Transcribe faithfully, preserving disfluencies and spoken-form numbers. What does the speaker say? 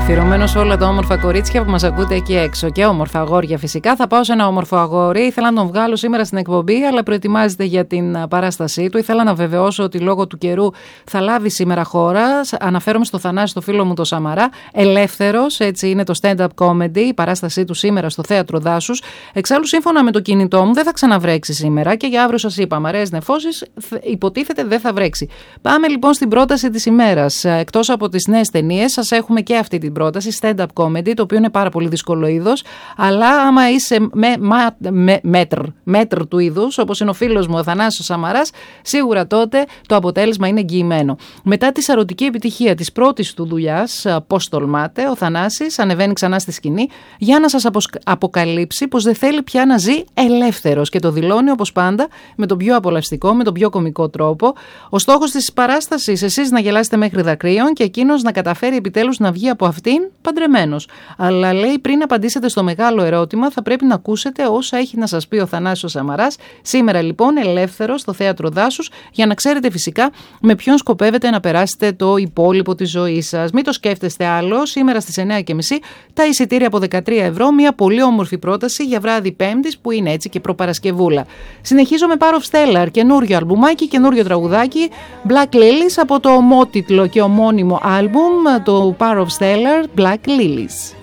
Αφιερωμένο σε όλα τα όμορφα κορίτσια που μας ακούτε εκεί έξω και όμορφα αγόρια φυσικά. Θα πάω σε ένα όμορφο αγόρι. Ήθελα να τον βγάλω σήμερα στην εκπομπή, αλλά προετοιμάζεται για την παράστασή του. Ήθελα να βεβαιώσω ότι λόγω του καιρού θα λάβει σήμερα χώρα. Αναφέρομαι στο Θανάση, το φίλο μου το Σαμαρά. Ελεύθερος, έτσι είναι το stand-up comedy, η παράστασή του σήμερα στο Θέατρο Δάσους. Εξάλλου, σύμφωνα με το κινητό μου, δεν θα ξαναβρέξει σήμερα και για αύριο σας είπα, μαραίες νεφώσεις, υποτίθεται δεν θα βρέξει. Πάμε λοιπόν στην πρόταση της ημέρας. Εκτός από τις νέες ταινίες, σας έχουμε και αυτή την πρόταση, stand-up comedy, το οποίο είναι πάρα πολύ δύσκολο είδος, αλλά άμα είσαι με, με, με, μέτρ, μέτρ του είδους, όπως είναι ο φίλος μου ο Θανάσης ο Σαμαράς, σίγουρα τότε το αποτέλεσμα είναι εγγυημένο. Μετά τη σαρωτική επιτυχία της πρώτης του δουλειάς, πώς τολμάτε, ο Θανάσης ανεβαίνει ξανά στη σκηνή για να σας αποκαλύψει πως δεν θέλει πια να ζει ελεύθερος και το δηλώνει όπως πάντα με τον πιο απολαυστικό, με τον πιο κωμικό τρόπο. Ο στόχος της παράστασης, εσείς να γελάσετε μέχρι δακρύων και εκείνος να καταφέρει επιτέλους να βγει από αυτήν παντρεμένος. Αλλά λέει, πριν απαντήσετε στο μεγάλο ερώτημα, θα πρέπει να ακούσετε όσα έχει να σας πει ο Θανάσης ο Σαμαράς. Σήμερα λοιπόν ελεύθερος στο Θέατρο Δάσους, για να ξέρετε φυσικά με ποιον σκοπεύετε να περάσετε το υπόλοιπο της ζωής σας. Μην το σκέφτεστε άλλο. Σήμερα στις εννιά και μισή τα εισιτήρια από δεκατρία ευρώ. Μια πολύ όμορφη πρόταση για βράδυ Πέμπτης που είναι έτσι και προπαρασκευούλα. Συνεχίζω με Power of Stellar, καινούριο αλμπουμάκι, καινούριο τραγουδάκι. Black Lilies από το ομότιτλο και ομώνυμο άλμπουμ, το Power of Stellar, Black Lilies.